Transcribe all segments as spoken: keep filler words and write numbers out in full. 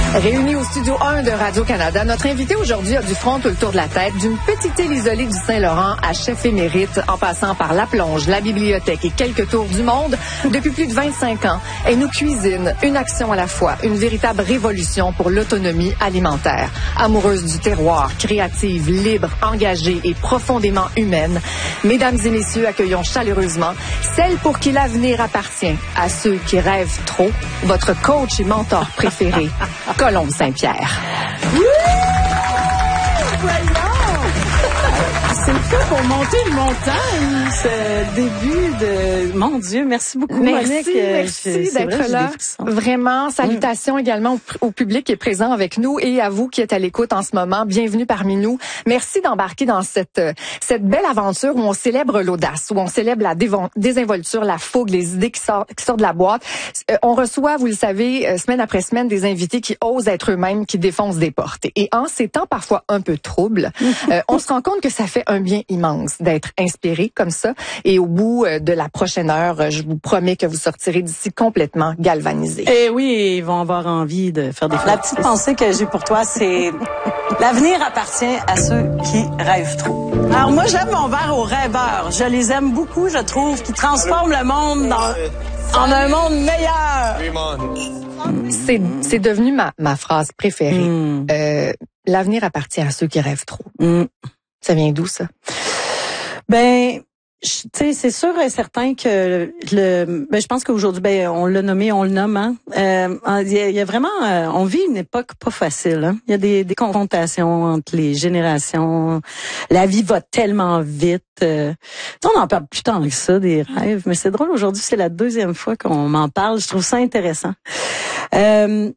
Réunis au studio un de Radio-Canada, notre invité aujourd'hui a du front tout le tour de la tête, d'une petite île isolée du Saint-Laurent à chef émérite, en passant par la plonge, la bibliothèque et quelques tours du monde. Depuis plus de vingt-cinq ans, elle nous cuisine une action à la fois, une véritable révolution pour l'autonomie alimentaire. Amoureuse du terroir, créative, libre, engagée et profondément humaine. Mesdames et messieurs, accueillons chaleureusement celle pour qui l'avenir appartient, à ceux qui rêvent trop, votre coach et mentor préféré, Colombe Saint-Pierre. Oui! Voyons! C'est le fait pour monter une montagne, ce début de... Mon Dieu, merci beaucoup, merci, Monique. Merci Je, d'être vrai, là. Vraiment, salutations mm. également au, au public qui est présent avec nous et à vous qui êtes à l'écoute en ce moment. Bienvenue parmi nous. Merci d'embarquer dans cette cette belle aventure où on célèbre l'audace, où on célèbre la dévon- désinvolture, la fougue, les idées qui sortent, qui sortent de la boîte. Euh, on reçoit, vous le savez, euh, semaine après semaine, des invités qui osent être eux-mêmes, qui défoncent des portes. Et en ces temps parfois un peu troubles, euh, on se rend compte que ça fait un bien immense d'être inspiré comme ça. Et au bout de la prochaine heure, je vous promets que vous sortirez d'ici complètement galvanisé. Eh oui, ils vont avoir envie de faire des... La petite pensée que j'ai pour toi, c'est l'avenir appartient à ceux qui rêvent trop. Alors moi, j'aime mon verre aux rêveurs. Je les aime beaucoup, je trouve, qui transforment le monde dans, en un monde meilleur. C'est, c'est devenu ma, ma phrase préférée. Mm. Euh, l'avenir appartient à ceux qui rêvent trop. Mm. Ça vient d'où, ça? Ben, tu sais, c'est sûr et certain que le, ben, je pense qu'aujourd'hui, ben, on l'a nommé, on le nomme, hein. Euh, il y a, il y a vraiment, euh, on vit une époque pas facile, hein. Il y a des, des confrontations entre les générations. La vie va tellement vite. Euh, on en parle plus tant que ça, des rêves, mais c'est drôle, aujourd'hui, c'est la deuxième fois qu'on m'en parle. Je trouve ça intéressant. Euh,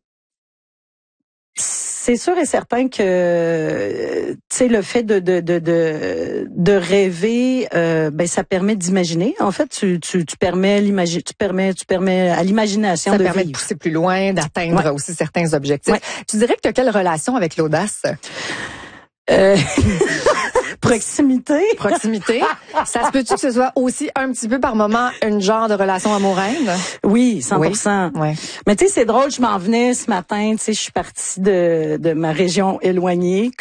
C'est sûr et certain que tu sais le fait de de de de, de rêver, euh, ben ça permet d'imaginer. En fait, tu tu tu permets l'imagi- tu permets tu permets à l'imagination ça de permet vivre. de pousser plus loin, d'atteindre ouais. aussi certains objectifs. Ouais. Tu dirais que tu as quelle relation avec l'audace? Euh... Proximité. Proximité. Ça se peut-tu que ce soit aussi un petit peu par moment une genre de relation amoureuse? Oui, cent pour cent. Oui. Ouais. Mais tu sais, c'est drôle, je m'en venais ce matin, tu sais, je suis partie de, de ma région éloignée,